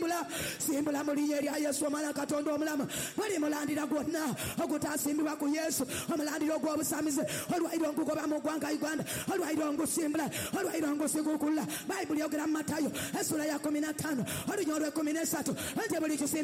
simbula mu linnya erya Yesu omwana Katonda omulamu. Buli mulandira gwonna ogutasimbibwa ku Yesu, omulandira ogw'obusamize, olwairo ngugoba mu ggwanga Uganda, olwairo ngusimbula, olwairo ngusigukulula. Bayibuli yogera mu Matayo essula ya 15 olunya olw'ekumi n'esatu nti buli